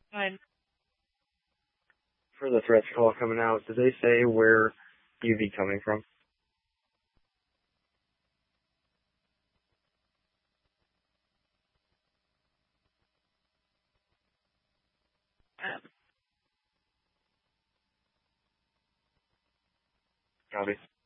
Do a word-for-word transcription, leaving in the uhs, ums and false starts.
Fine. For the threats call coming out, did they say where you'd be coming from? Um, Copy.